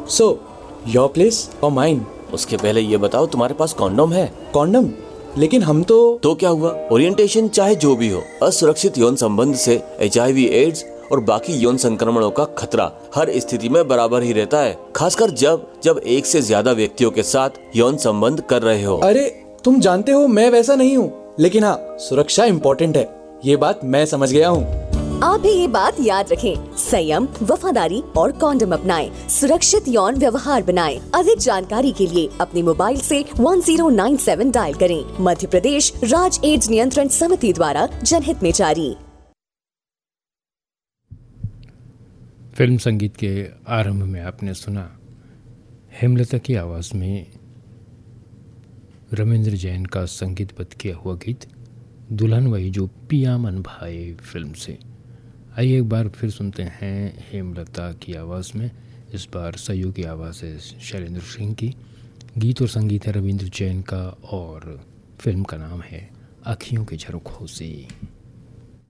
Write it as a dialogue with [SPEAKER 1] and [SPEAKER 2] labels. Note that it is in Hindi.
[SPEAKER 1] सो योर प्लेस और माइन?
[SPEAKER 2] उसके पहले ये बताओ, तुम्हारे पास कॉन्डोम है?
[SPEAKER 1] कॉन्डम? लेकिन हम तो
[SPEAKER 2] क्या हुआ? ओरिएंटेशन चाहे जो भी हो, असुरक्षित यौन संबंध से HIV, एड्स और बाकी यौन संक्रमणों का खतरा हर स्थिति में बराबर ही रहता है, खासकर जब एक से ज्यादा व्यक्तियों के साथ यौन संबंध कर रहे हो।
[SPEAKER 1] अरे तुम जानते हो मैं वैसा नहीं हूँ, लेकिन हाँ, सुरक्षा इम्पोर्टेंट है, ये बात मैं समझ गया हूँ।
[SPEAKER 3] आप भी ये बात याद रखें, संयम, वफादारी और कॉन्डम अपनाएं, सुरक्षित यौन व्यवहार बनाएं। अधिक जानकारी के लिए अपने मोबाइल से 1097 डायल करें। मध्य प्रदेश राज्य एड्स नियंत्रण समिति द्वारा जनहित में जारी।
[SPEAKER 4] फिल्म संगीत के आरंभ में आपने सुना हेमलता की आवाज़ में रविंद्र जैन का संगीतबद्ध किया हुआ गीत दुल्हन वही जो पिया मन भाए फिल्म से। आइए एक बार फिर सुनते हैं हेमलता की आवाज़ में, इस बार सहयोगी आवाज़ है शैलेंद्र सिंह की। गीत और संगीत है रविंद्र जैन का और फिल्म का नाम है आँखियों के झरोखों से।